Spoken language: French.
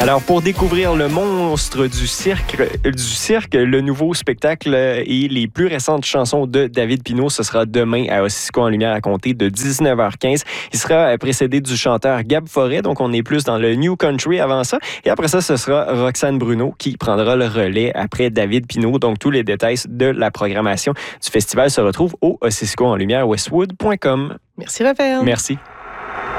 Alors, pour découvrir le monstre du cirque, le nouveau spectacle et les plus récentes chansons de David Pinault, ce sera demain à Ossisco en Lumière à compter de 19h15. Il sera précédé du chanteur Gab Forêt, donc on est plus dans le New Country avant ça. Et après ça, ce sera Roxane Bruno qui prendra le relais après David Pinault. Donc, tous les détails de la programmation du festival se retrouvent au Ossisco en Lumière, westwood.com. Merci, Raphaël. Merci.